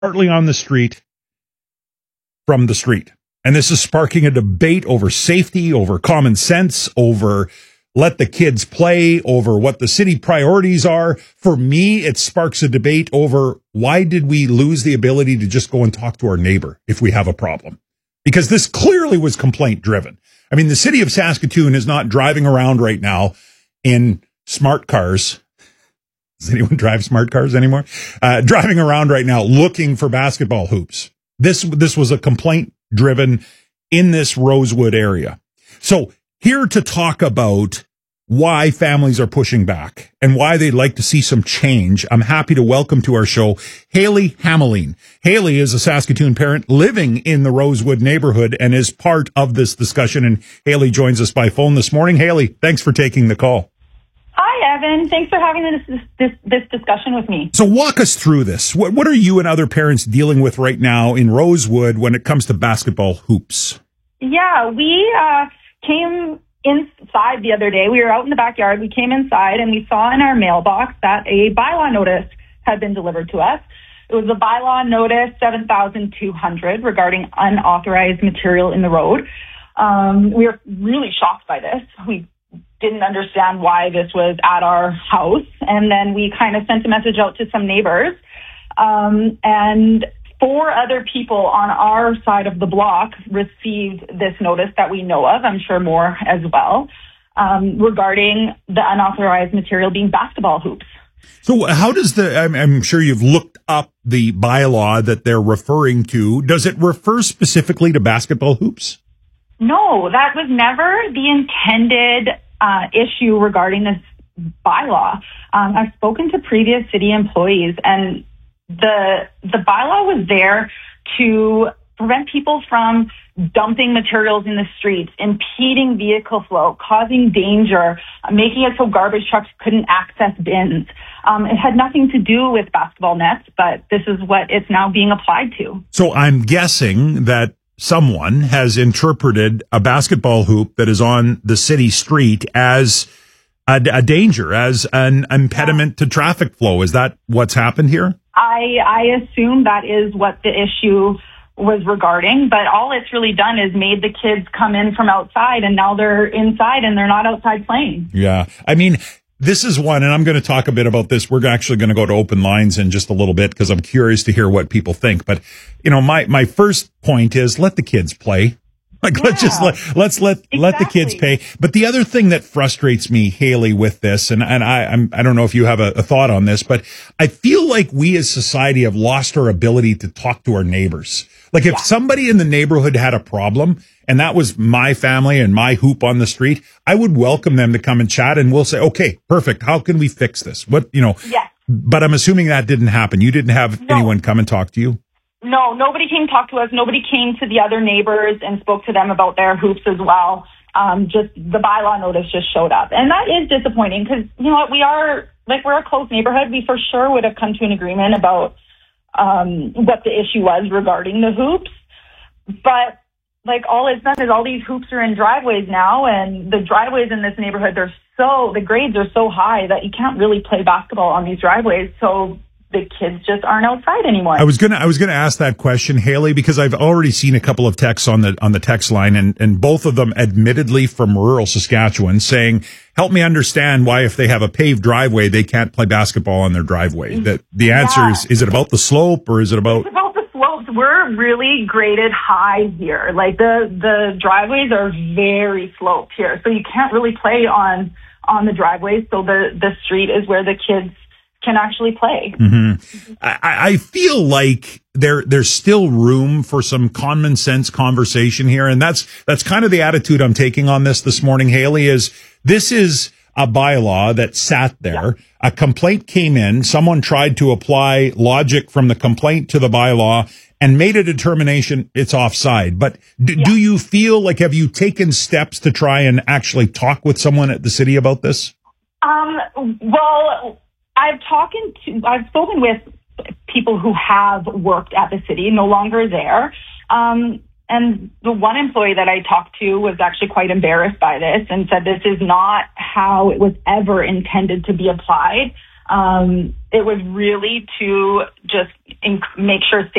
partly on the street from the street. And this is sparking a debate over safety, over common sense, over let the kids play, over what the city priorities are. For me, it sparks a debate over why did we lose the ability to just go and talk to our neighbor if we have a problem? Because this clearly was complaint driven. I mean, the city of Saskatoon is not driving around right now in smart cars. Does anyone drive smart cars anymore? Driving around right now looking for basketball hoops. This was a complaint driven in this Rosewood area. So here to talk about why families are pushing back and why they'd like to see some change, I'm happy to welcome to our show Hayley Hameline. Hayley is a Saskatoon parent living in the Rosewood neighborhood and is part of this discussion. And Hayley joins us by phone this morning. Hayley, thanks for taking the call. Hi, Evan. Thanks for having this discussion with me. So walk us through this. What are you and other parents dealing with right now in Rosewood when it comes to basketball hoops? Yeah, we came inside the other day. We were out in the backyard. We came inside and we saw in our mailbox that a bylaw notice had been delivered to us. It was a bylaw notice 7,200 regarding unauthorized material in the road. We were really shocked by this. We didn't understand why this was at our house. And then we kind of sent a message out to some neighbors. And 4 other people on our side of the block received this notice that we know of. I'm sure more as well, regarding the unauthorized material being basketball hoops. So how does I'm sure you've looked up the bylaw that they're referring to. Does it refer specifically to basketball hoops? No, that was never the intended issue regarding this bylaw. I've spoken to previous city employees, and the bylaw was there to prevent people from dumping materials in the streets, impeding vehicle flow, causing danger, making it so garbage trucks couldn't access bins. It had nothing to do with basketball nets, but this is what it's now being applied to. So I'm guessing that someone has interpreted a basketball hoop that is on the city street as a danger, as an impediment to traffic flow. Is that what's happened here? I assume that is what the issue was regarding, but all it's really done is made the kids come in from outside, and now they're inside and they're not outside playing. Yeah. I mean, this is one, and I'm going to talk a bit about this. We're actually going to go to open lines in just a little bit because I'm curious to hear what people think. But, you know, my first point is let the kids play. Like, yeah. let's let the kids pay. But the other thing that frustrates me, Hayley, with this, and I don't know if you have a thought on this, but I feel like we as society have lost our ability to talk to our neighbors. Like if somebody in the neighborhood had a problem and that was my family and my hoop on the street, I would welcome them to come and chat, and we'll say, okay, perfect. How can we fix this? Yeah. But I'm assuming that didn't happen. You didn't have anyone come and talk to you? No, nobody came to talk to us. Nobody came to the other neighbors and spoke to them about their hoops as well. Just the bylaw notice just showed up. And that is disappointing because, you know what, we're a close neighborhood. We for sure would have come to an agreement about what the issue was regarding the hoops. But all it's done is all these hoops are in driveways now, and the driveways in this neighborhood, the grades are so high that you can't really play basketball on these driveways. So the kids just aren't outside anymore. I was gonna ask that question, Hayley, because I've already seen a couple of texts on the text line, and both of them admittedly from rural Saskatchewan saying, help me understand why if they have a paved driveway, they can't play basketball on their driveway. The answer is it about the slope, or is it about... It's about the slopes. We're really graded high here. Like the driveways are very sloped here. So you can't really play on the driveways. So the street is where the kids can actually play. Mm-hmm. I feel like there's still room for some common sense conversation here. And that's kind of the attitude I'm taking on this morning, Hayley, is this is a bylaw that sat there. Yeah. A complaint came in. Someone tried to apply logic from the complaint to the bylaw and made a determination it's offside. But do you feel like, have you taken steps to try and actually talk with someone at the city about this? Well, I've spoken with people who have worked at the city, no longer there. And the one employee that I talked to was actually quite embarrassed by this and said this is not how it was ever intended to be applied. It was really to just make sure